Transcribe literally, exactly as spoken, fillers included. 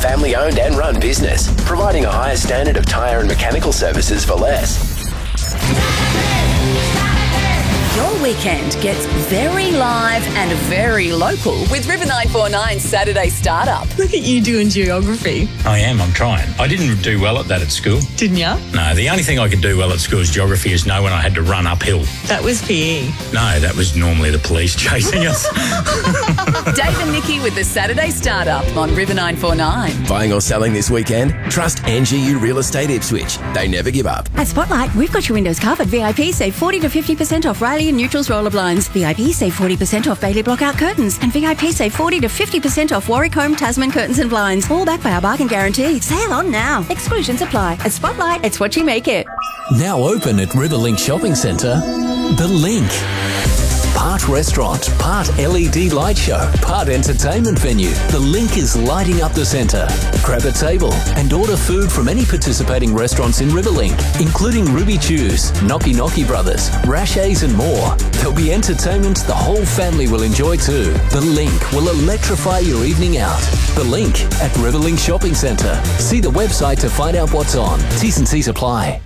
family-owned and run business, providing a higher standard of tyre and mechanical services for less. Your weekend gets very live and very local with River nine four nine Saturday Startup. Look at you doing geography. I am, I'm trying. I didn't do well at that at school. Didn't ya? No, the only thing I could do well at school is geography is know when I had to run uphill. That was P E. No, that was normally the police chasing us. Dave and Nikki with the Saturday Startup on River nine four nine. Buying or selling this weekend? Trust N G U Real Estate Ipswich. They never give up. At Spotlight, we've got your windows covered. V I P save forty to fifty percent off Riley and Neutrals roller blinds. V I P save forty percent off Bailey Blockout curtains. And V I P save forty to fifty percent off Warwick Home Tasman curtains and blinds. All backed by our bargain guarantee. Sale on now. Exclusions apply. At Spotlight, it's what you make it. Now open at Riverlink Shopping Centre, The Link. Part restaurant, part L E D light show, part entertainment venue. The Link is lighting up the centre. Grab a table and order food from any participating restaurants in Riverlink, including Ruby Chews, Knocky Knocky Brothers, Rashay's and more. There'll be entertainment the whole family will enjoy too. The Link will electrify your evening out. The Link at Riverlink Shopping Centre. See the website to find out what's on. T's and C's apply.